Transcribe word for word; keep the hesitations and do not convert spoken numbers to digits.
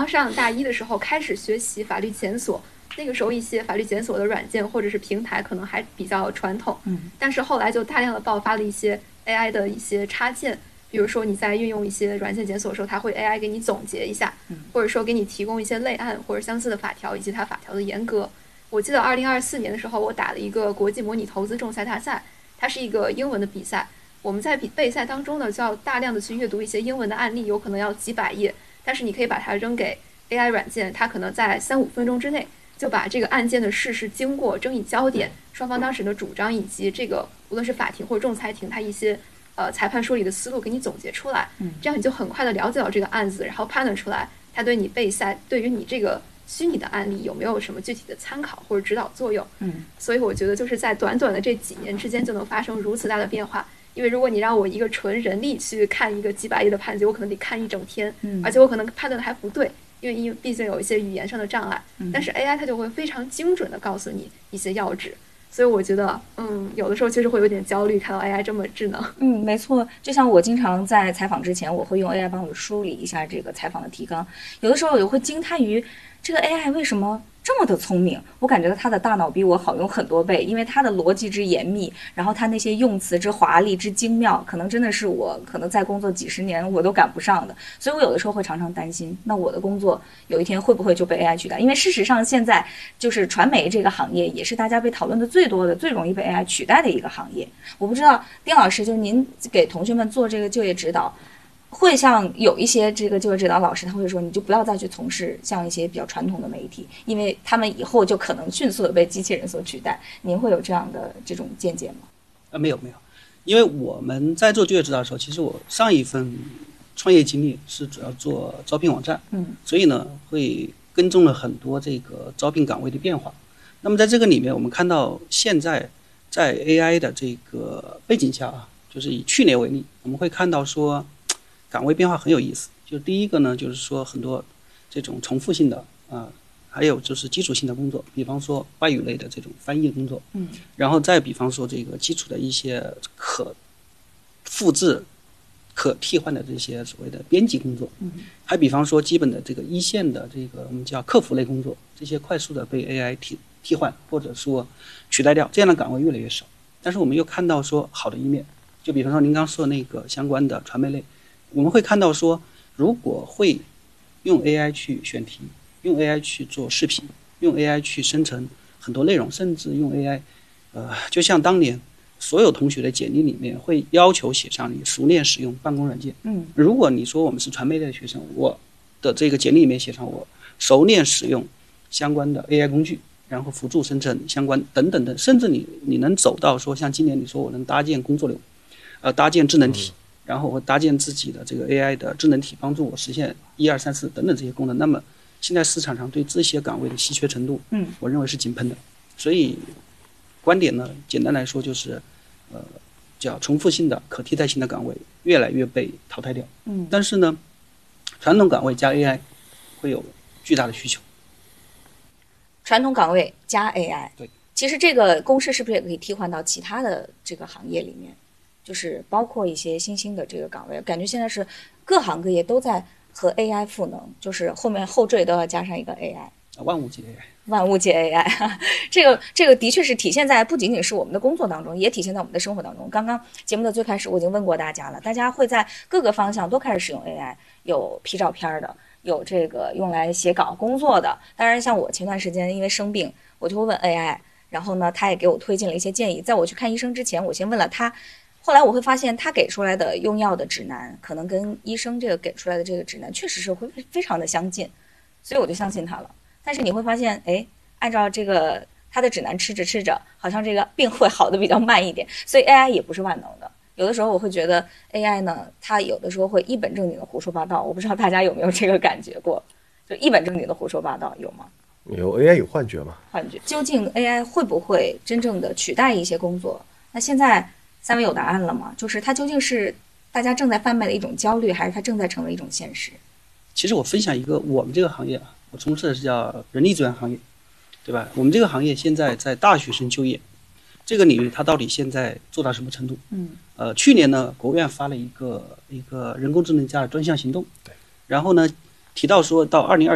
上大一的时候开始学习法律检索，那个时候一些法律检索的软件或者是平台可能还比较传统， 嗯， 但是后来就大量的爆发了一些 A I 的一些插件，比如说你在运用一些软件检索的时候，它会 A I 给你总结一下，或者说给你提供一些类案或者相似的法条以及它法条的严格。我记得二零二四年的时候，我打了一个国际模拟投资仲裁大赛，它是一个英文的比赛。我们在比备赛当中呢，就要大量的去阅读一些英文的案例，有可能要几百页，但是你可以把它扔给 A I 软件，它可能在三五分钟之内就把这个案件的事实经过、争议焦点、双方当时的主张以及这个无论是法庭或者仲裁庭它一些呃裁判梳理的思路给你总结出来，这样你就很快的了解到这个案子，然后判断出来它对你备赛对于你这个虚拟的案例有没有什么具体的参考或者指导作用。 嗯， 所以我觉得就是在短短的这几年之间就能发生如此大的变化。因为如果你让我一个纯人力去看一个几百页的判决，我可能得看一整天， 嗯， 而且我可能判断的还不对，因为因为毕竟有一些语言上的障碍， 嗯， 但是 A I 它就会非常精准的告诉你一些要旨。所以我觉得嗯，有的时候确实会有点焦虑，看到 A I 这么智能。 嗯，没错，就像我经常在采访之前，我会用 A I 帮我梳理一下这个采访的提纲，有的时候我会惊叹于这个 A I 为什么这么的聪明，我感觉到它的大脑比我好用很多倍，因为它的逻辑之严密，然后它那些用词之华丽之精妙，可能真的是我可能在工作几十年我都赶不上的。所以我有的时候会常常担心，那我的工作有一天会不会就被 A I 取代？因为事实上现在就是传媒这个行业也是大家被讨论的最多的、最容易被 A I 取代的一个行业。我不知道丁老师，就是您给同学们做这个就业指导，会像有一些这个就业指导老师他会说，你就不要再去从事像一些比较传统的媒体，因为他们以后就可能迅速的被机器人所取代。您会有这样的这种见解吗？ 呃，没有没有，因为我们在做就业指导的时候，其实我上一份创业经历是主要做招聘网站， 嗯， 所以呢会跟踪了很多这个招聘岗位的变化。那么在这个里面，我们看到现在在 A I 的这个背景下啊，就是以去年为例，我们会看到说岗位变化很有意思。就第一个呢，就是说很多这种重复性的啊、呃，还有就是基础性的工作，比方说外语类的这种翻译工作， 嗯， 然后再比方说这个基础的一些可复制、可替换的这些所谓的编辑工作， 嗯， 还比方说基本的这个一线的这个我们叫客服类工作，这些快速的被 A I 替替换或者说取代掉，这样的岗位越来越少。但是我们又看到说好的一面，就比方说您刚说那个相关的传媒类，我们会看到说，如果会用 A I 去选题，用 A I 去做视频，用 A I 去生成很多内容，甚至用 A I， 呃，就像当年所有同学的简历里面会要求写上你熟练使用办公软件。 嗯，如果你说我们是传媒类的学生，我的这个简历里面写上我熟练使用相关的 A I 工具，然后辅助生成相关等等等，甚至你你能走到说像今年你说我能搭建工作流，呃，搭建智能体。嗯，然后我搭建自己的这个 A I 的智能体，帮助我实现一二三四等等这些功能。那么现在市场上对这些岗位的稀缺程度， 嗯， 我认为是井喷的。所以观点呢，简单来说就是，呃，叫重复性的、可替代性的岗位越来越被淘汰掉。 嗯， 但是呢，传统岗位加 A I 会有巨大的需求。 传统岗位加 A I， 对， 其实这个公式是不是也可以替换到其他的这个行业里面？就是包括一些新兴的这个岗位，感觉现在是各行各业都在和 A I 赋能，就是后面后缀都要加上一个 A I， 万物皆 A I， 万物皆 A I 这个这个的确是体现在不仅仅是我们的工作当中，也体现在我们的生活当中。刚刚节目的最开始我已经问过大家了，大家会在各个方向都开始使用 A I， 有 P 照片的，有这个用来写稿工作的。当然像我前段时间因为生病，我就会问 A I， 然后呢他也给我推荐了一些建议。在我去看医生之前，我先问了他，后来我会发现他给出来的用药的指南可能跟医生这个给出来的这个指南确实是会非常的相近，所以我就相信他了。但是你会发现，哎，按照这个他的指南吃着吃着，好像这个病会好的比较慢一点。所以 A I 也不是万能的，有的时候我会觉得 A I 呢，它有的时候会一本正经的胡说八道。我不知道大家有没有这个感觉过，就一本正经的胡说八道，有吗？ 有 A I 有幻觉吗？ 幻觉。究竟 A I 会不会真正的取代一些工作？那现在三位有答案了吗？就是它究竟是大家正在贩卖的一种焦虑，还是它正在成为一种现实？ 其实我分享一个我们这个行业啊，我从事的是叫人力资源行业，对吧？我们这个行业现在在大学生就业这个领域，它到底现在做到什么程度？ 嗯， 呃，去年呢，国务院发了一个一个人工智能加的专项行动， 对， 然后呢，提到说到二零二